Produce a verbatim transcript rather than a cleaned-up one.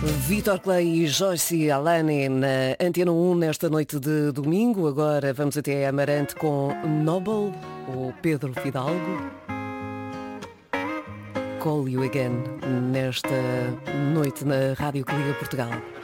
Vítor Clay e Joyce Alane na Antena um nesta noite de domingo. Agora vamos até Amarante com Noble, ou Pedro Fidalgo. Call You Again, nesta noite na Rádio que Liga Portugal.